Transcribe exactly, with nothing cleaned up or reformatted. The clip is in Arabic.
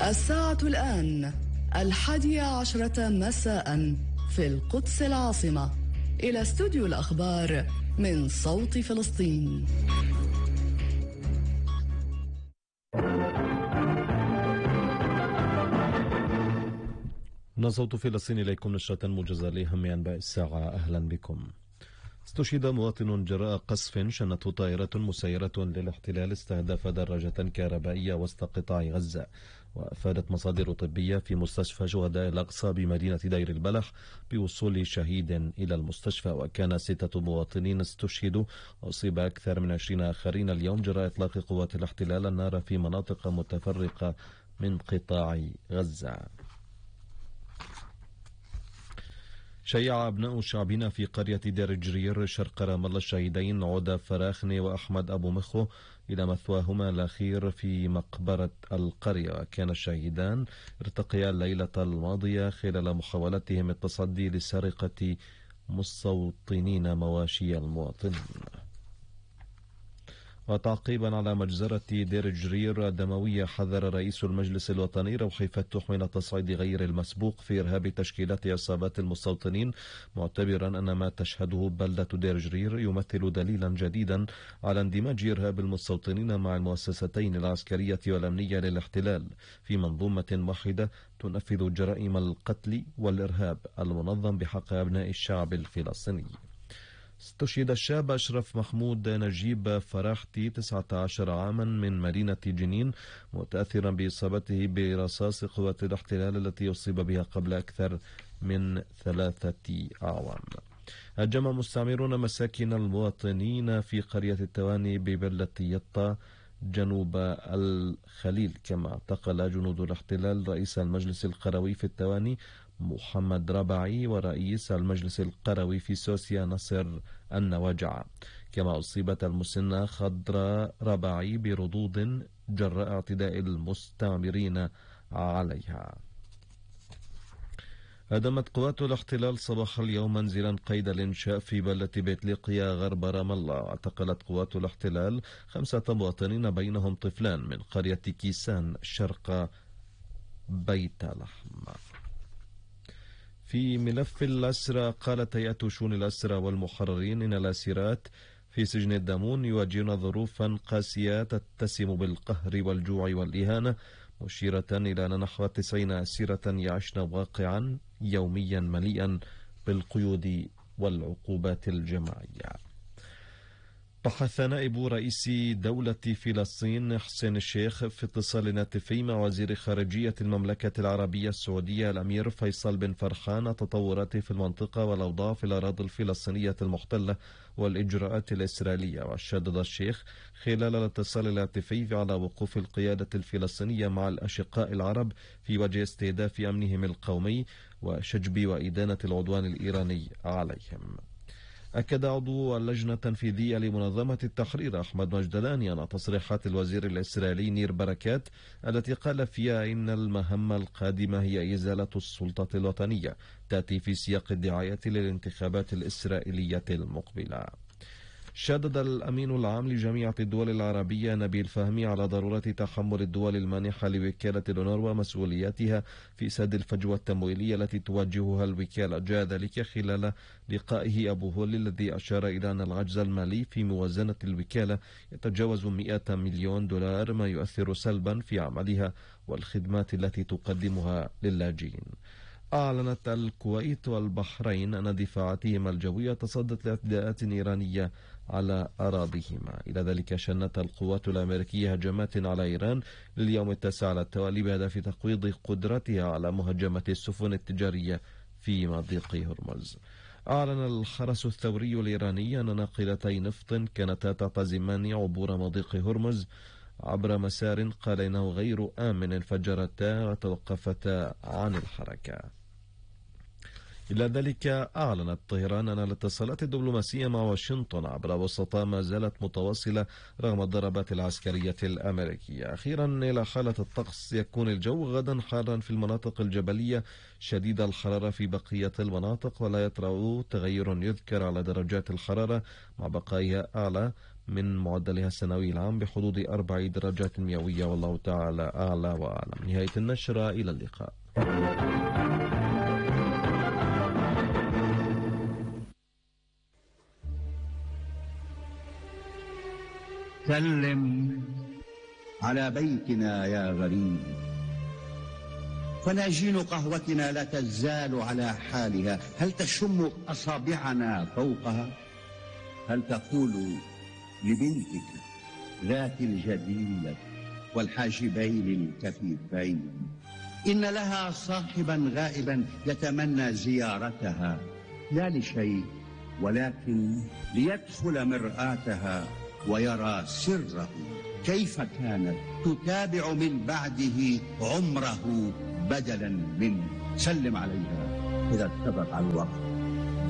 الساعة الآن الحادية عشرة مساء في القدس العاصمة. إلى استوديو الأخبار من صوت فلسطين. من صوت فلسطين إليكم نشرة موجزة لأهم أنباء الساعة. أهلا بكم. استشهد مواطن جراء قصف شنته طائرة مسيرة للاحتلال استهدف دراجة كهربائية وسط قطاع غزة. وأفادت مصادر طبية في مستشفى شهداء الأقصى بمدينة دير البلح بوصول شهيد إلى المستشفى، وكان ستة مواطنين استشهدوا وأصيب أكثر من عشرين آخرين اليوم جراء إطلاق قوات الاحتلال النار في مناطق متفرقة من قطاع غزة. شيع أبناء شعبنا في قرية دير جرير شرق رام الله الشهيدين عودة فراخني وأحمد أبو مخو إلى مثواهما الأخير في مقبرة القرية. كان الشهيدان ارتقيا الليلة الماضية خلال محاولتهم التصدي لسرقة مستوطنين مواشي المواطنين. وتعقيبا على مجزرة دير جرير الدموية، حذر رئيس المجلس الوطني روحي فتوح من التصعيد غير المسبوق في إرهاب تشكيلات عصابات المستوطنين، معتبرا أن ما تشهده بلدة دير جرير يمثل دليلا جديدا على اندماج إرهاب المستوطنين مع المؤسستين العسكرية والأمنية للاحتلال في منظومة واحدة تنفذ جرائم القتل والإرهاب المنظم بحق أبناء الشعب الفلسطيني. استشهد الشاب أشرف محمود نجيب فراحتي تسعة عشر عاما من مدينة جنين متأثرا بإصابته برصاص قوات الاحتلال التي أصيب بها قبل أكثر من ثلاثة أعوام. هجم مستعمرون مساكن المواطنين في قرية التواني ببلدة يطا جنوب الخليل، كما اعتقل جنود الاحتلال رئيس المجلس القروي في التواني محمد ربعي ورئيس المجلس القروي في سوسيا نصر النواجع. كما أصيبت المسنة خضراء ربعي بردود جراء اعتداء المستعمرين عليها. هدمت قوات الاحتلال صباح اليوم منزلا قيد الإنشاء في بلدة بيت لقيا غرب رام الله. اعتقلت قوات الاحتلال خمسة مواطنين بينهم طفلان من قرية كيسان شرق بيت لحم. في ملف الأسرى، قالت هيئة شؤون الأسرى والمحررين إن الأسيرات في سجن الدامون يواجهون ظروفا قاسية تتسم بالقهر والجوع والإهانة، مشيرة إلى أن نحو تسعين أسيرة يعيشن واقعا يوميا مليئا بالقيود والعقوبات الجماعية. بحث نائب رئيس دولة فلسطين حسين الشيخ في اتصال هاتفي مع وزير خارجية المملكة العربية السعودية الأمير فيصل بن فرحان التطورات في المنطقة والأوضاع في الأراضي الفلسطينية المحتلة والإجراءات الإسرائيلية. وشدد الشيخ خلال الاتصال الهاتفي على وقوف القيادة الفلسطينية مع الأشقاء العرب في وجه استهداف أمنهم القومي وشجب وإدانة العدوان الإيراني عليهم. أكد عضو اللجنة التنفيذية لمنظمة التحرير أحمد مجدلاني أن تصريحات الوزير الإسرائيلي نير بركات التي قال فيها إن المهمة القادمة هي إزالة السلطة الوطنية تأتي في سياق الدعاية للانتخابات الإسرائيلية المقبلة. شدد الأمين العام لجامعة الدول العربية نبيل فهمي على ضرورة تحمل الدول المانحة لوكالة الأونروا مسؤولياتها في سد الفجوة التمويلية التي تواجهها الوكالة. جاء ذلك خلال لقائه أبو هول الذي أشار إلى أن العجز المالي في موازنة الوكالة يتجاوز مئة مليون دولار، ما يؤثر سلبا في عملها والخدمات التي تقدمها للاجئين. أعلنت الكويت والبحرين أن دفاعاتهما الجوية تصدت لاعتداءات إيرانية على أراضيهما. إلى ذلك شنت القوات الأمريكية هجمات على إيران لليوم التاسع على التوالي بهدف تقويض قدرتها على مهاجمة السفن التجارية في مضيق هرمز. أعلن الحرس الثوري الإيراني أن ناقلتي نفط كانتا تعتزمان عبور مضيق هرمز عبر مسار قال إنه غير آمن انفجرتا وتوقفتا عن الحركة. إلى ذلك أعلنت طهران أن الاتصالات الدبلوماسية مع واشنطن عبر وسطاء ما زالت متواصلة رغم الضربات العسكرية الأمريكية. أخيرا إلى حالة الطقس، يكون الجو غدا حارا في المناطق الجبلية شديد الحرارة في بقية المناطق، ولا يطرأ تغير يذكر على درجات الحرارة مع بقائها أعلى من معدلها السنوي العام بحدود أربع درجات مئوية، والله تعالى أعلى وأعلم. نهاية النشرة، إلى اللقاء. سلم على بيتنا يا غريب، فناجين قهوتنا لا تزال على حالها. هل تشم أصابعنا فوقها؟ هل تقول لبنتك ذات الجديلة والحاجبين الكثيفين إن لها صاحبا غائبا يتمنى زيارتها، لا لشيء ولكن ليدخل مرآتها ويرى سره، كيف كانت تتابع من بعده عمره بدلا منه. سلم عليها إذا اتفق الوقت.